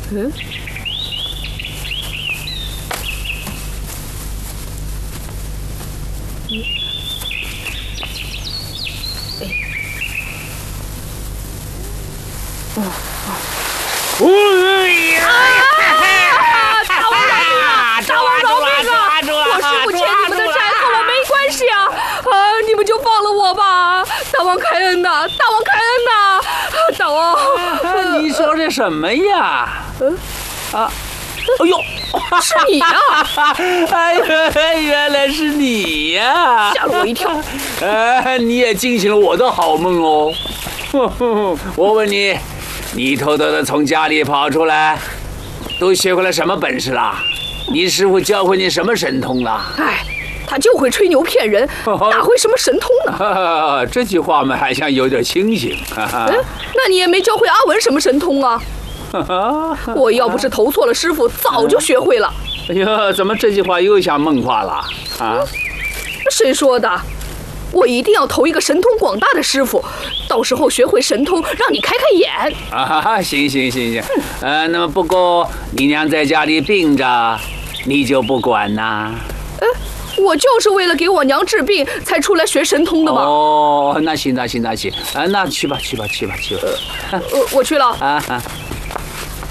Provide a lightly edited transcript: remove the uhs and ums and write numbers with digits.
嗯。大王饶命啊！我师父欠你们的债，和我没关系啊！你们就放了我吧！大王开恩呐！大王开恩呐！大王， 你说这什么呀？哎呦， 是你呀！ 哎呀，原来是你呀！ 吓了我一跳。 你也惊醒了我的好梦哦。我问你，你偷偷的从家里跑出来，都学会了什么本事啦？你师傅教会你什么神通了？ 哎，他就会吹牛骗人，哪会什么神通呢？这句话嘛，好像有点清醒。 那你也没教会阿文什么神通啊？我要不是投错了师傅，早就学会了。 哎呀，怎么这句话又像梦话了？ 谁说的？我一定要投一个神通广大的师傅，到时候学会神通，让你开开眼。 行。那么不过你娘在家里病着，你就不管呐？ 我就是为了给我娘治病才出来学神通的嘛。 哦，那行，那去吧。 我去了。